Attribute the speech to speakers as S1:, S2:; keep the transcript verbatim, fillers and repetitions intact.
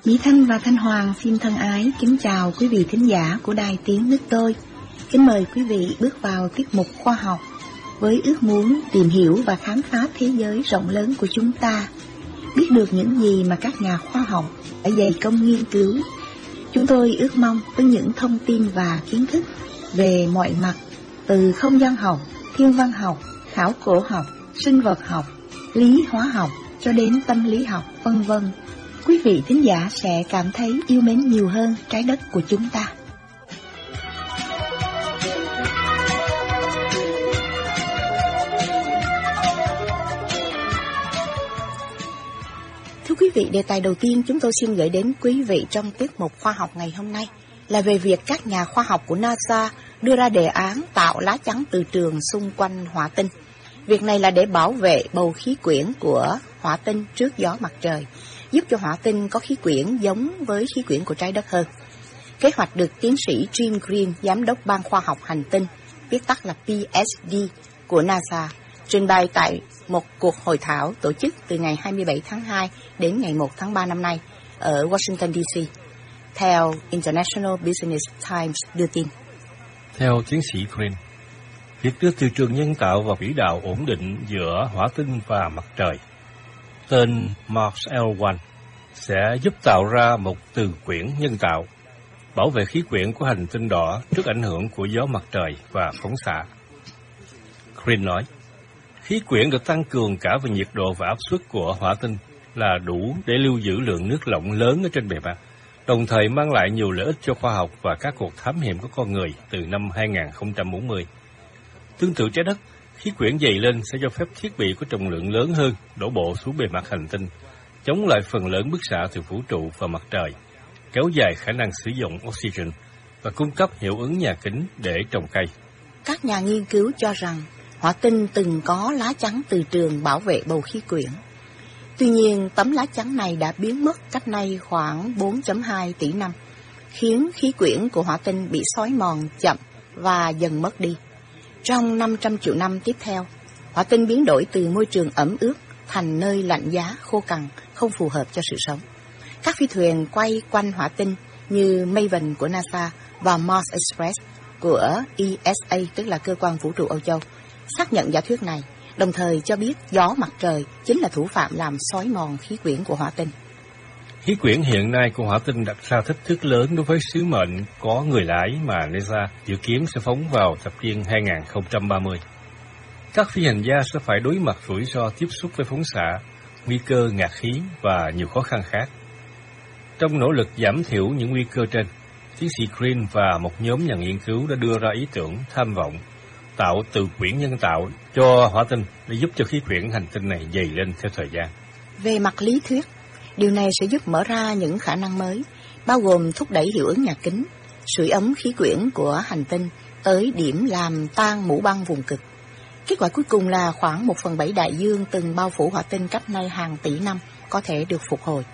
S1: Mỹ Thanh và Thanh Hoàng xin thân ái kính chào quý vị thính giả của Đài Tiếng Nước Tôi. Kính mời quý vị bước vào tiết mục khoa học với ước muốn tìm hiểu và khám phá thế giới rộng lớn của chúng ta, biết được những gì mà các nhà khoa học đã dày công nghiên cứu. Chúng tôi ước mong với những thông tin và kiến thức về mọi mặt, từ không gian học, thiên văn học, khảo cổ học, sinh vật học, lý hóa học cho đến tâm lý học, vân vân, quý vị thính giả sẽ cảm thấy yêu mến nhiều hơn trái đất của chúng ta. Thưa quý vị, đề tài đầu tiên chúng tôi xin gửi đến quý vị trong tiết mục khoa học ngày hôm nay là về việc các nhà khoa học của NASA đưa ra đề án tạo lá chắn từ trường xung quanh hỏa tinh. Việc này là để bảo vệ bầu khí quyển của hỏa tinh trước gió mặt trời, giúp cho hỏa tinh có khí quyển giống với khí quyển của trái đất hơn. Kế hoạch được tiến sĩ Jim Green, giám đốc ban khoa học hành tinh, viết tắt là P S D của NASA, trình bày tại một cuộc hội thảo tổ chức từ ngày hai mươi bảy tháng hai đến ngày một tháng ba năm nay ở Washington D C, theo International Business Times đưa tin.
S2: Theo tiến sĩ Green, việc đưa từ trường nhân tạo vào quỹ đạo ổn định giữa hỏa tinh và mặt trời, tên Mars L một, sẽ giúp tạo ra một từ quyển nhân tạo, bảo vệ khí quyển của hành tinh đỏ trước ảnh hưởng của gió mặt trời và phóng xạ. Green nói, khí quyển được tăng cường cả về nhiệt độ và áp suất của hỏa tinh là đủ để lưu giữ lượng nước lỏng lớn ở trên bề mặt, đồng thời mang lại nhiều lợi ích cho khoa học và các cuộc thám hiểm của con người từ năm hai không bốn không. Tương tự trái đất, khí quyển dày lên sẽ cho phép thiết bị có trọng lượng lớn hơn đổ bộ xuống bề mặt hành tinh, chống lại phần lớn bức xạ từ vũ trụ và mặt trời, kéo dài khả năng sử dụng oxygen và cung cấp hiệu ứng nhà kính để trồng cây.
S1: Các nhà nghiên cứu cho rằng hỏa tinh từng có lá chắn từ trường bảo vệ bầu khí quyển. Tuy nhiên, tấm lá chắn này đã biến mất cách nay khoảng bốn phẩy hai tỷ năm, khiến khí quyển của hỏa tinh bị xói mòn chậm và dần mất đi. Trong năm trăm triệu năm tiếp theo, hỏa tinh biến đổi từ môi trường ẩm ướt thành nơi lạnh giá, khô cằn, không phù hợp cho sự sống. Các phi thuyền quay quanh hỏa tinh như Maven của NASA và Mars Express của E S A, tức là cơ quan vũ trụ Âu Châu, xác nhận giả thuyết này, đồng thời cho biết gió mặt trời chính là thủ phạm làm xói mòn khí quyển của hỏa tinh.
S2: Khí quyển hiện nay của hỏa tinh đặt ra thách thức lớn đối với sứ mệnh có người lái mà NASA dự kiến sẽ phóng vào thập niên hai không ba mươi. Các phi hành gia sẽ phải đối mặt rủi ro tiếp xúc với phóng xạ, nguy cơ ngạt khí và nhiều khó khăn khác. Trong nỗ lực giảm thiểu những nguy cơ trên, tiến sĩ Green và một nhóm nhà nghiên cứu đã đưa ra ý tưởng tham vọng tạo từ quyển nhân tạo cho hỏa tinh để giúp cho khí quyển hành tinh này dày lên theo thời gian.
S1: Về mặt lý thuyết, điều này sẽ giúp mở ra những khả năng mới, bao gồm thúc đẩy hiệu ứng nhà kính, sưởi ấm khí quyển của hành tinh tới điểm làm tan mũ băng vùng cực. Kết quả cuối cùng là khoảng một phần bảy đại dương từng bao phủ hỏa tinh cách nay hàng tỷ năm có thể được phục hồi.